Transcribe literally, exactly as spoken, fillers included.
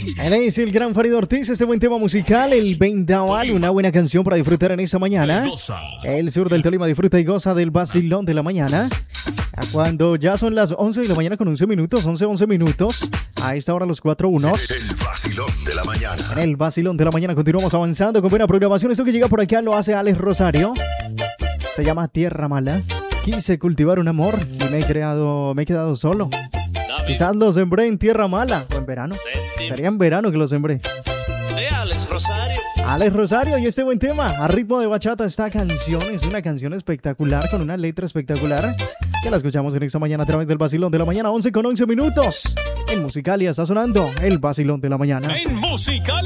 Él es el gran Farid Ortiz, este buen tema musical, el Vendaval, una buena canción para disfrutar en esta mañana. El sur del Tolima disfruta y goza del vacilón de la mañana. Cuando ya son las once de la mañana con once minutos, once, once minutos. A esta hora los cuatro unos. El vacilón de la mañana. En el vacilón de la mañana continuamos avanzando con buena programación. Esto que llega por acá lo hace Alex Rosario. Se llama Tierra Mala. Quise cultivar un amor y me he creado, me he quedado solo. Quizás lo sembré en Tierra Mala o en verano. Sería en verano que lo sembré. Sí, Alex Rosario. Alex Rosario y este buen tema a ritmo de bachata. Esta canción es una canción espectacular con una letra espectacular que la escuchamos en esta mañana a través del vacilón de la mañana, once con once minutos. En Musicalia está sonando el vacilón de la mañana. En Musicalia.